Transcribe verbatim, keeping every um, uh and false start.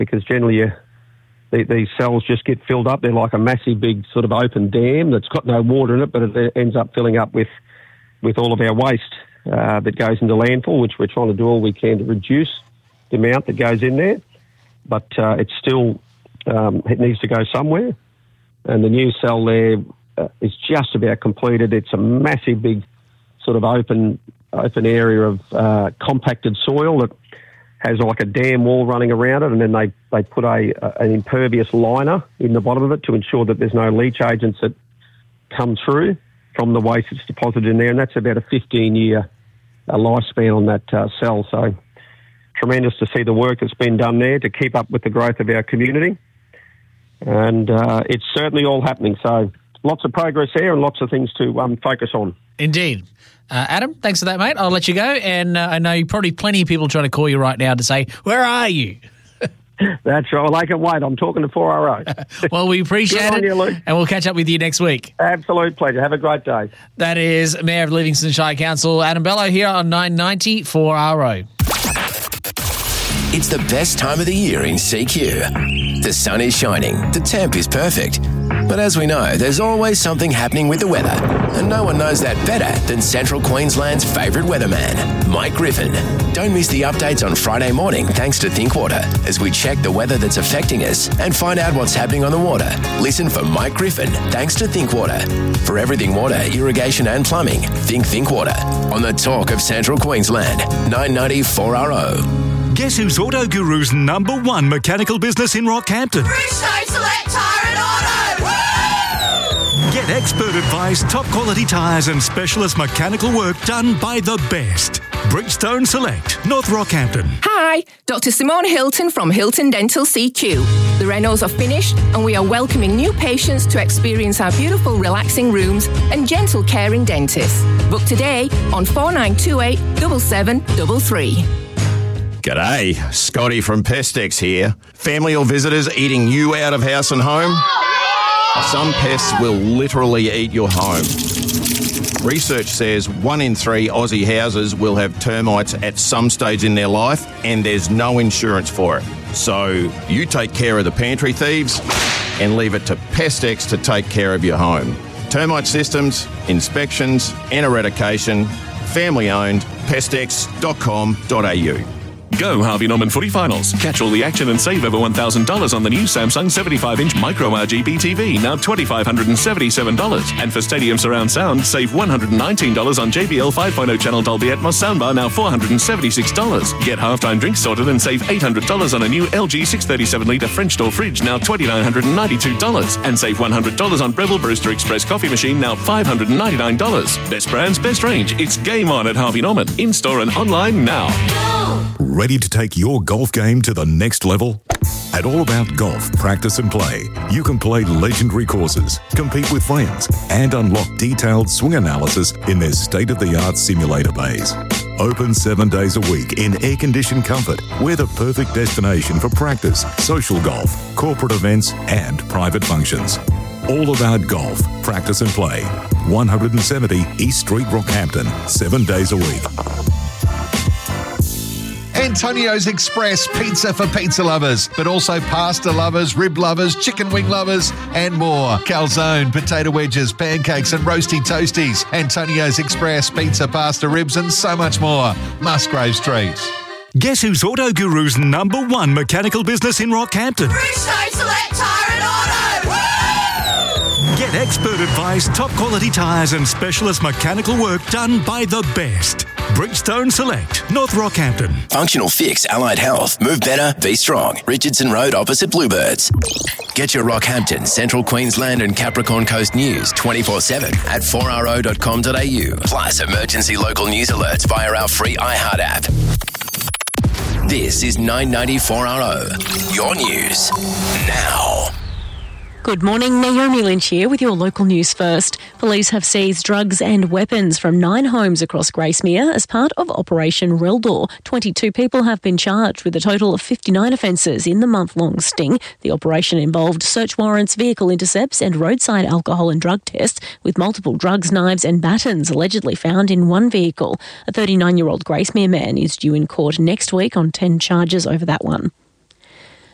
because generally you, the, these cells just get filled up. They're like a massive big sort of open dam that's got no water in it, but it ends up filling up with, with all of our waste uh, that goes into landfill, which we're trying to do all we can to reduce the amount that goes in there. But uh, it's still, um, it needs to go somewhere. And the new cell there uh, is just about completed. It's a massive big sort of open open area of uh, compacted soil that has like a dam wall running around it, and then they, they put a, a an impervious liner in the bottom of it to ensure that there's no leach agents that come through from the waste that's deposited in there, and that's about a fifteen-year uh, lifespan on that uh, cell. So tremendous to see the work that's been done there to keep up with the growth of our community, and uh, it's certainly all happening. So lots of progress there and lots of things to um, focus on. Indeed. Uh, Adam, thanks for that, mate. I'll let you go. And uh, I know you probably plenty of people trying to call you right now to say, where are you? That's right. Well, I can wait. I'm talking to four R O. Well, we appreciate it. You, Luke. And we'll catch up with you next week. Absolute pleasure. Have a great day. That is Mayor of Livingston Shire Council, Adam Bello, here on nine ninety four R O. It's the best time of the year in C Q. The sun is shining, the temp is perfect. But as we know, there's always something happening with the weather. And no one knows that better than Central Queensland's favourite weatherman, Mike Griffin. Don't miss the updates on Friday morning thanks to Thinkwater as we check the weather that's affecting us and find out what's happening on the water. Listen for Mike Griffin thanks to Thinkwater. For everything water, irrigation and plumbing, think Thinkwater. On the talk of Central Queensland, nine ninety four R O. Guess who's Auto Guru's number one mechanical business in Rockhampton? Bridgestone Select Tyre and Auto! Woo! Get expert advice, top quality tyres and specialist mechanical work done by the best. Bridgestone Select, North Rockhampton. Hi, Doctor Simone Hilton from Hilton Dental C Q. The renos are finished and we are welcoming new patients to experience our beautiful relaxing rooms and gentle caring dentists. Book today on four nine two eight, seven seven three three. G'day, Scotty from Pestex here. Family or visitors eating you out of house and home? Some pests will literally eat your home. Research says one in three Aussie houses will have termites at some stage in their life, and there's no insurance for it. So you take care of the pantry thieves and leave it to Pestex to take care of your home. Termite systems, inspections and eradication, family owned, pestex dot com dot a u. Go Harvey Norman Footy Finals. Catch all the action and save over one thousand dollars on the new Samsung seventy-five inch Micro R G B T V, now two thousand five hundred seventy-seven dollars. And for Stadium Surround Sound, save one hundred nineteen dollars on J B L five point oh channel Dolby Atmos soundbar, now four hundred seventy-six dollars. Get halftime drinks sorted and save eight hundred dollars on a new L G six thirty-seven litre French door fridge, now two thousand nine hundred ninety-two dollars. And save one hundred dollars on Breville Brewster Express coffee machine, now five hundred ninety-nine dollars. Best brands, best range. It's game on at Harvey Norman. In-store and online now. Ready to take your golf game to the next level? At All About Golf Practice and Play, you can play legendary courses, compete with friends, and unlock detailed swing analysis in their state-of-the-art simulator bays. Open seven days a week in air-conditioned comfort, we're the perfect destination for practice, social golf, corporate events, and private functions. All About Golf Practice and Play, one seventy East Street, Rockhampton, seven days a week. Antonio's Express pizza for pizza lovers, but also pasta lovers, rib lovers, chicken wing lovers, and more. Calzone, potato wedges, pancakes, and roasty toasties. Antonio's Express pizza, pasta, ribs, and so much more. Musgrave Street. Guess who's Auto Guru's number one mechanical business in Rockhampton? Bridgestone Select Tyre and Auto! Woo! Get expert advice, top quality tyres, and specialist mechanical work done by the best. Bridgestone Select, North Rockhampton. Functional Fix Allied Health. Move better, be strong. Richardson Road opposite Bluebirds. Get your Rockhampton, Central Queensland and Capricorn Coast news twenty-four seven at four r o dot com dot a u. Plus emergency local news alerts via our free iHeart app. This is nine ninety-four R O. Your news now. Good morning, Naomi Lynch here with your local news first. Police have seized drugs and weapons from nine homes across Gracemere as part of Operation Reldor. twenty-two people have been charged with a total of fifty-nine offences in the month-long sting. The operation involved search warrants, vehicle intercepts and roadside alcohol and drug tests, with multiple drugs, knives and batons allegedly found in one vehicle. A thirty-nine-year-old Gracemere man is due in court next week on ten charges over that one.